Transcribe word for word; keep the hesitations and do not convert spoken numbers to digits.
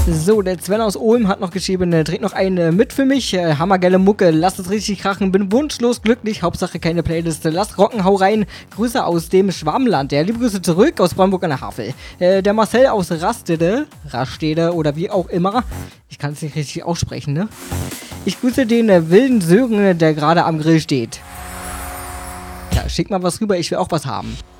So, der Sven aus Ulm hat noch geschrieben, äh, dreht noch eine mit für mich. Äh, hammergeile Mucke, lasst es richtig krachen, bin wunschlos glücklich, Hauptsache keine Playliste, lasst rocken, hau rein. Grüße aus dem Schwabenland, ja, liebe Grüße zurück aus Brandenburg an der Havel. Äh, der Marcel aus Rastede, Rastede oder wie auch immer, ich kann es nicht richtig aussprechen, ne? Ich grüße den äh, wilden Sören, der gerade am Grill steht. Ja, schick mal was rüber, ich will auch was haben.